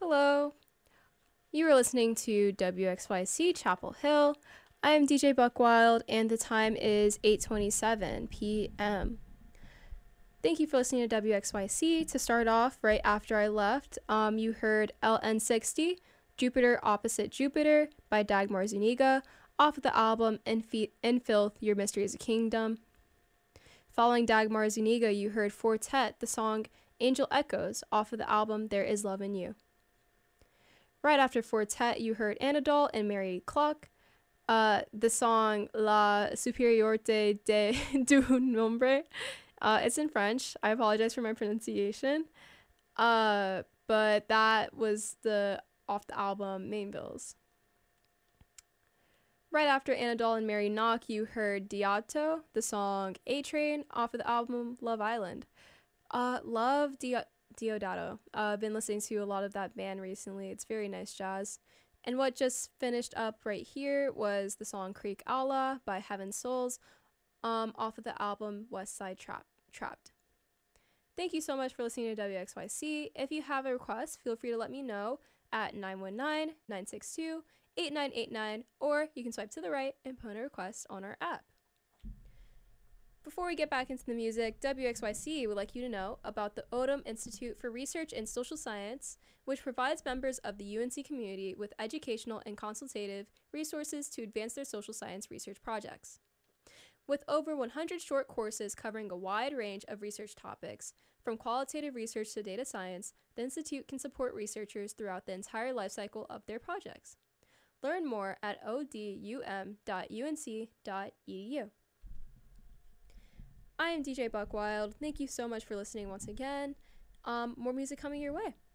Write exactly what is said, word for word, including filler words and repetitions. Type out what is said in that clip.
Hello. You are listening to W X Y C Chapel Hill. I'm D J Buckwild, and the time is eight twenty-seven p.m. Thank you for listening to W X Y C. To start off, right after I left, um, you heard L N sixty, Jupiter Opposite Jupiter by Dagmar Zuniga, off of the album In, Fe- In Filth, Your Mystery is a Kingdom. Following Dagmar Zuniga, you heard Fortet, the song Angel Echoes, off of the album There Is Love in You. Right after Fortet, you heard Anadol and Mary Clark, uh, the song La Superiorité de du Nombre. Uh, it's in French. I apologize for my pronunciation. Uh, but that was the off the album Mainvilles. Right after Anadol and Mary Knock, you heard Diato, the song A Train, off of the album Love Island. Uh, love Dio- Diodato. I've uh, been listening to a lot of that band recently. It's very nice jazz. And what just finished up right here was the song Creek Allah by Heaven Souls, um, off of the album West Side Trap- Trapped. Thank you so much for listening to W X Y C. If you have a request, feel free to let me know at nine one nine, nine six two, eight nine eight nine, or you can swipe to the right and put in a request on our app. Before we get back into the music, W X Y C would like you to know about the Odom Institute for Research in Social Science, which provides members of the U N C community with educational and consultative resources to advance their social science research projects. With over one hundred short courses covering a wide range of research topics, from qualitative research to data science, the Institute can support researchers throughout the entire lifecycle of their projects. Learn more at o d u m dot u n c dot e d u. I am D J Buckwild. Thank you so much for listening once again. Um, more music coming your way.